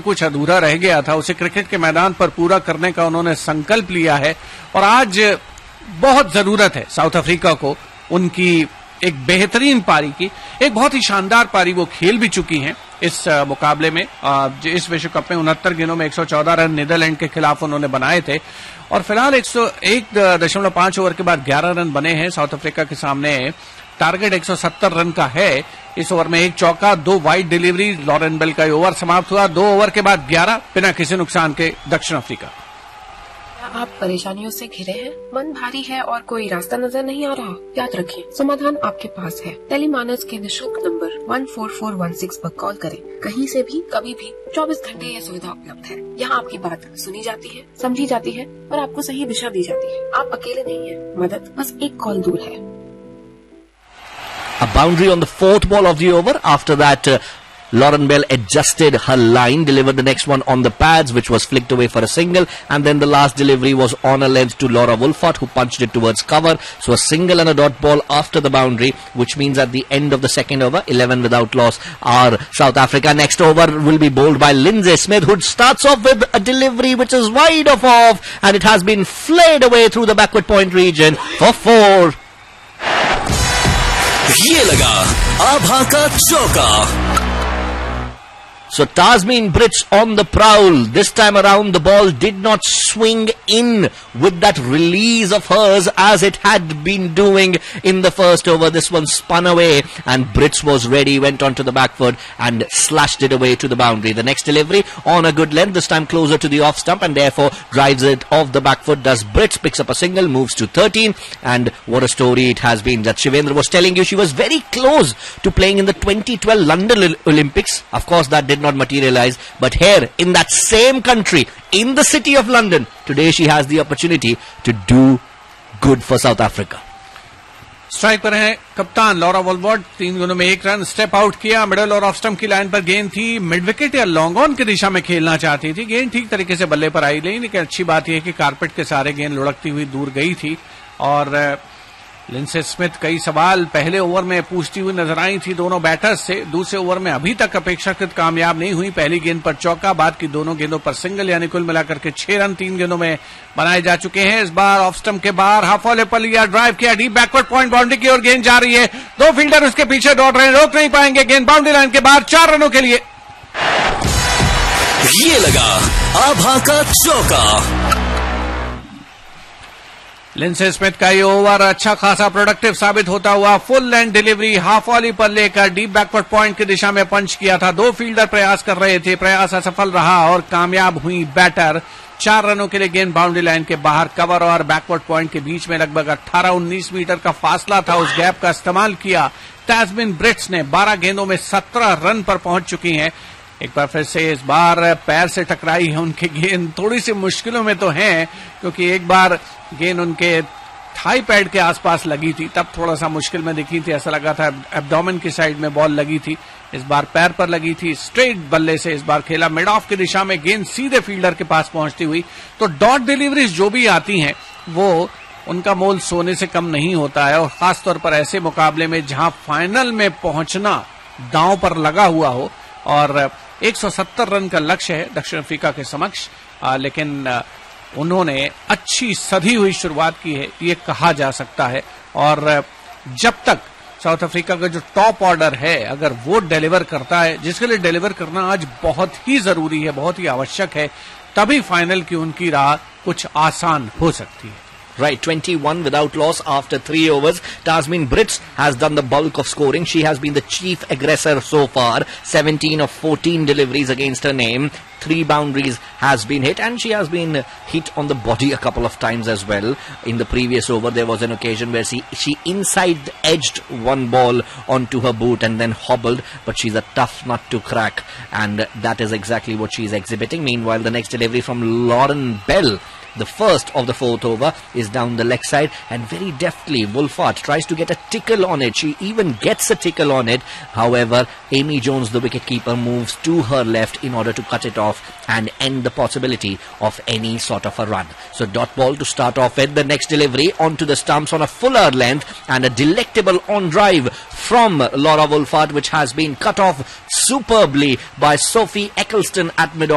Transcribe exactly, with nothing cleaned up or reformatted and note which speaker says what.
Speaker 1: कुछ अधूरा रह गया था उसे क्रिकेट के मैदान पर पूरा करने का उन्होंने संकल्प लिया है और आज बहुत जरूरत है साउथ अफ्रीका को उनकी एक बेहतरीन पारी की। एक बहुत ही शानदार पारी वो खेल भी चुकी हैं इस मुकाबले में। इस विश्व कप में उनहत्तर गेंदों में एक सौ चौदह रन नीदरलैंड के खिलाफ उन्होंने बनाए थे और फिलहाल एक सौ एक दशमलव पांच ओवर के बाद ग्यारह रन बने हैं। साउथ अफ्रीका के सामने टारगेट एक सौ सत्तर रन का है। इस ओवर में एक चौका, दो वाइड डिलीवरी, लॉरेन बेल का ओवर समाप्त हुआ। दो ओवर के बाद ग्यारह बिना किसी नुकसान के दक्षिण अफ्रीका।
Speaker 2: आप परेशानियों से घिरे हैं, मन भारी है और कोई रास्ता नजर नहीं आ रहा? याद रखें, समाधान आपके पास है। टेलीमानस के निःशुल्क नंबर एक चार चार एक छह पर कॉल करें। कहीं से भी, कभी भी, चौबीस घंटे ये सुविधा उपलब्ध है। यहाँ आपकी बात सुनी जाती है, समझी जाती है और आपको सही दिशा दी जाती है। आप अकेले नहीं हैं, मदद बस एक कॉल दूर है।
Speaker 3: A boundary on the fourth ball of the over. After that, uh, Lauren Bell adjusted her line, delivered the next one on the pads, which was flicked away for a single, and then the last delivery was on a length to Laura Wolfart, who punched it towards cover. So a single and a dot ball after the boundary, which means at the end of the second over, eleven without loss are South Africa. Next over will be bowled by Lindsay Smith, who starts off with a delivery which is wide of off, and it has been flayed away through the backward point region for four.
Speaker 4: ये लगा आभा का चौका।
Speaker 3: So Tasmin Brits on the prowl. This time around the ball did not swing in with that release of hers as it had been doing in the first over. This one spun away and Brits was ready, went onto the back foot and slashed it away to the boundary. The next delivery on a good length, this time closer to the off stump and therefore drives it off the back foot. Does Brits, picks up a single, moves to thirteen, and what a story it has been. That Shivendra was telling you, she was very close to playing in the twenty twelve London Olympics. Of course that did not materialize, but here in that same country, in the city of London, today she has the opportunity to do good for South Africa.
Speaker 1: Strike पर है कप्तान Laura वॉल्बर्ट। तीन गेंदों में एक run, step out किया। Middle और off stump की लाइन पर गेंद थी, मिड विकेट या लॉन्ग ऑन की दिशा में खेलना चाहती थी। गेंद ठीक तरीके से बल्ले पर आई नहीं, लेकिन अच्छी बात यह कि कारपेट के सारे गेंद लुढ़कती हुई दूर गई थी। और लिंडसे स्मिथ कई सवाल पहले ओवर में पूछती हुई नजर आई थी दोनों बैटर्स से। दूसरे ओवर में अभी तक अपेक्षाकृत कामयाब नहीं हुई। पहली गेंद पर चौका, बाद की दोनों गेंदों पर सिंगल, यानी कुल मिलाकर के छह रन तीन गेंदों में बनाए जा चुके हैं। इस बार ऑफ स्टंप के बाहर हाफ वॉले पर लिया, ड्राइव किया, डीप बैकवर्ड पॉइंट बाउंड्री की ओर गेंद जा रही है। दो फील्डर उसके पीछे दौड़ रहे हैं, रोक नहीं पाएंगे। गेंद बाउंड्री लाइन के बाहर, चार रनों के लिए।
Speaker 4: ये लगा आभा का चौका।
Speaker 1: लिंडसे स्मिथ का ये ओवर अच्छा खासा प्रोडक्टिव साबित होता हुआ। Full length delivery half volley पर लेकर डीप बैकवर्ड पॉइंट की दिशा में पंच किया था। दो फील्डर प्रयास कर रहे थे, प्रयास असफल रहा और कामयाब हुई बैटर। चार रनों के लिए गेंद बाउंड्री लाइन के बाहर, कवर और बैकवर्ड पॉइंट के बीच में लगभग अठारह उन्नीस मीटर का फासला था। उस गैप का इस्तेमाल किया तैस्मिन ब्रिट्स ने। बारह गेंदों में सत्रह रन पर पहुंच चुकी हैं। एक बार फिर से इस बार पैर से टकराई है उनकी गेंद। थोड़ी सी मुश्किलों में तो हैं, क्योंकि एक बार गेंद उनके थाई पैड के आसपास लगी थी, तब थोड़ा सा मुश्किल में दिखी थी। ऐसा लगा था एब्डोमेन की साइड में बॉल लगी थी। इस बार पैर पर लगी थी। स्ट्रेट बल्ले से इस बार खेला, मिड ऑफ की दिशा में गेंद सीधे फील्डर के पास पहुंचती हुई। तो डॉट डिलीवरीज जो भी आती हैं वो उनका मोल सोने से कम नहीं होता है, और खासतौर पर ऐसे मुकाबले में जहां फाइनल में पहुंचना दांव पर लगा हुआ हो। और एक सौ सत्तर रन का लक्ष्य है दक्षिण अफ्रीका के समक्ष, आ, लेकिन आ, उन्होंने अच्छी सधी हुई शुरुआत की है, ये कहा जा सकता है। और जब तक साउथ अफ्रीका का जो टॉप ऑर्डर है अगर वो डिलीवर करता है, जिसके लिए डिलीवर करना आज बहुत ही जरूरी है, बहुत ही आवश्यक है, तभी फाइनल की उनकी राह कुछ आसान हो सकती है।
Speaker 3: Right, twenty-one without loss after three overs. Tasmin Brits has done the bulk of scoring. She has been the chief aggressor so far. seventeen of fourteen deliveries against her name. Three boundaries has been hit, and she has been hit on the body a couple of times as well. In the previous over, there was an occasion where she, she inside edged one ball onto her boot and then hobbled, but she's a tough nut to crack, and that is exactly what she's exhibiting. Meanwhile, the next delivery from Lauren Bell, the first of the fourth over, is down the leg side, and very deftly Wolfart tries to get a tickle on it. She even gets a tickle on it. However, Amy Jones, the wicketkeeper, moves to her left in order to cut it off and end the possibility of any sort of a run. So dot ball to start off with. The next delivery onto the stumps on a fuller length, and a delectable on drive from Laura Wolfart, which has been cut off superbly by Sophie Eccleston at mid